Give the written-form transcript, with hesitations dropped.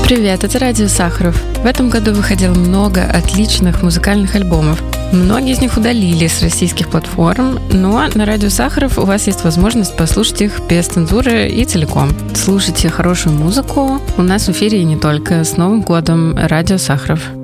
Привет, это Радио Сахаров. В этом году выходило много отличных музыкальных альбомов. Многие из них удалили с российских платформ, но на Радио Сахаров у вас есть возможность послушать их без цензуры и целиком. Слушайте хорошую музыку у нас в эфире и не только. С Новым годом, Радио Сахаров.